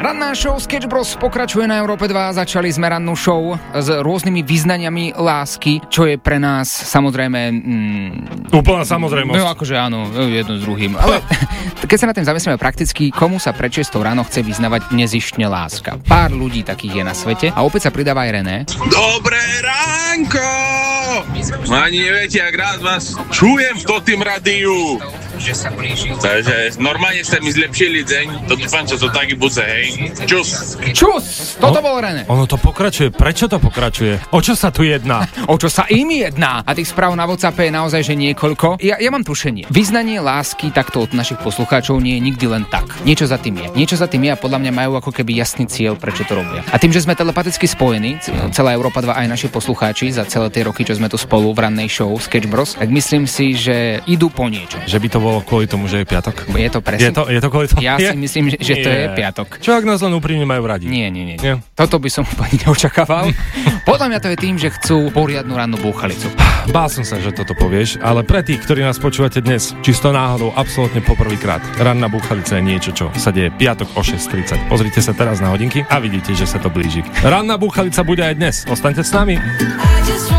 Ranná show Sketch Bros pokračuje na Európe 2. Začali sme rannú show s rôznymi vyznaniami lásky, čo je pre nás samozrejme... Úplná samozrejmosť. No akože áno, jedno s druhým. Ale keď sa na tým zamyslíme prakticky, komu sa pred 6 ráno chce vyznavať nezištne láska? Pár ľudí takých je na svete a opäť sa pridáva aj René. Dobré ránko! Ani neviete, ak rád vás čujem v tým rádiu. Takže normálne ste mi zlepšili deň. To dúfam, že to taký bude, hej. Čus! Čus! Toto bol René. Ono to pokračuje. Prečo to pokračuje? O čo sa tu jedná? O čo sa im jedná? A tých správ na WhatsAppe je naozaj, že niekoľko. Ja mám tušenie. Vyznanie lásky takto od našich poslucháčov nie je nikdy len tak. Niečo za tým je. Niečo za tým je a podľa mňa majú ako keby jasný cieľ, prečo to robia. A tým, že sme telepaticky spojení, celá Európa 2 aj naši poslucháči za celé tie roky, čo sme tu spolu v rannej show Sketch Bros, tak myslím si, že idú po niečo. Že by to bolo kvôli tomu, že je piatok? Je to presne. Je to kvôli tomu? Ja si myslím, že to je piatok. Čo ak nás len úprimne majú radi? Nie. Toto by som úplne neočakával. Podľa mňa to je tým, že chcú poriadnu rannú búchalicu. Bál som sa, že toto povieš, ale pre tých, ktorí nás počúvate dnes, čisto náhodou, absolútne poprvýkrát, ranná búchalica je niečo, čo sa deje piatok o 6:30. Pozrite sa teraz na hodinky a vidíte, že sa to blíži. Ranná búchalica bude aj dnes. Ostaňte s nami.